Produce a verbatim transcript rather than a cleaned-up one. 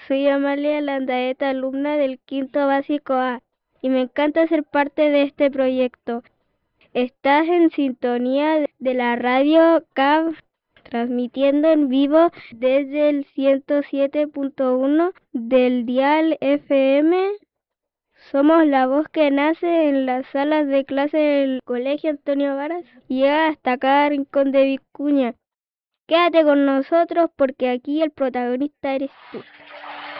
soy Amalia Landaeta, alumna del quinto básico A, y me encanta ser parte de este proyecto. Estás en sintonía de la radio C A B, transmitiendo en vivo desde el ciento siete punto uno del dial F M. Somos la voz que nace en las salas de clase del Colegio Antonio Varas y llega hasta cada rincón de Vicuña. Quédate con nosotros porque aquí el protagonista eres tú.